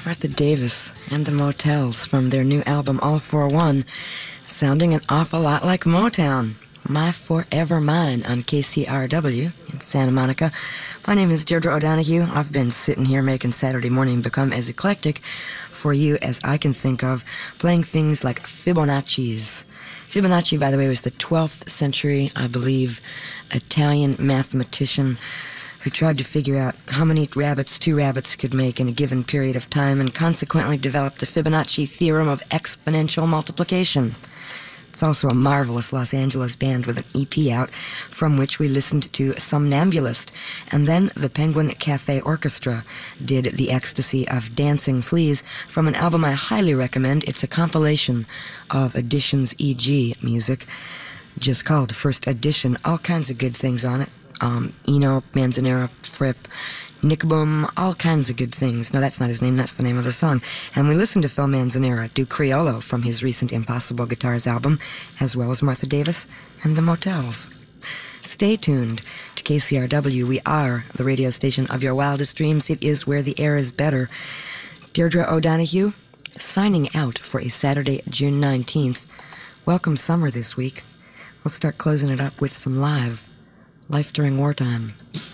Martha Davis and the Motels from their new album All For One, sounding an awful lot like Motown. My Forever Mine on KCRW in Santa Monica. My name is Deirdre O'Donoghue. I've been sitting here making Saturday morning become as eclectic for you as I can think of, playing things like Fibonacci's. Fibonacci, by the way, was the 12th century, I believe, Italian mathematician who tried to figure out how many rabbits two rabbits could make in a given period of time and consequently developed the Fibonacci theorem of exponential multiplication. It's also a marvelous Los Angeles band with an EP out from which we listened to Somnambulist. And then the Penguin Cafe Orchestra did The Ecstasy of Dancing Fleas from an album I highly recommend. It's a compilation of Editions E.G. music, just called First Edition. All kinds of good things on it. Eno, Manzanera, Fripp, Nick Boom, all kinds of good things. No, that's not his name, that's the name of the song. And we listened to Phil Manzanera do Criollo from his recent Impossible Guitars album, as well as Martha Davis and the Motels. Stay tuned to KCRW. We are the radio station of your wildest dreams. It is where the air is better. Deirdre O'Donoghue, signing out for a Saturday, June 19th. Welcome summer this week. We'll start closing it up with some live Life During Wartime.